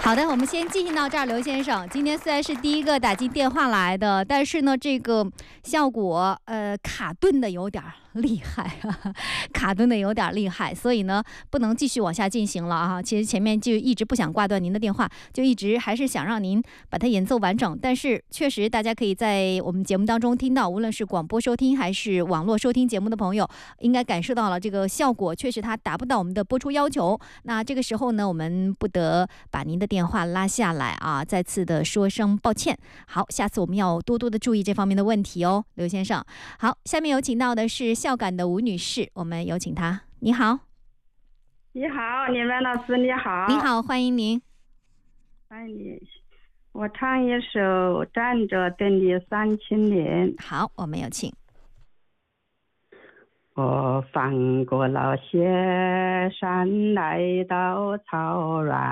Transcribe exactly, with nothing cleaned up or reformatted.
好的，我们先进行到这儿，刘先生。今天虽然是第一个打进电话来的，但是呢，这个效果呃卡顿的有点厉害，呵呵卡顿的有点厉害，所以呢不能继续往下进行了啊。其实前面就一直不想挂断您的电话，就一直还是想让您把它演奏完整。但是确实，大家可以在我们节目当中听到，无论是广播收听还是网络收听节目的朋友，应该感受到了这个效果，确实它达不到我们的播出要求。那这个时候呢，我们不得把您的电话拉下来啊，再次的说声抱歉。好，下次我们要多多的注意这方面的问题哦，刘先生。好，下面有请到的是孝感的吴女士，我们有请她。你好。 你好，李曼老师，你好。 你好，欢迎您。 欢迎你。我唱一首《站着等你三千年》。 好，我们有请。 我翻过了雪山，来到草原。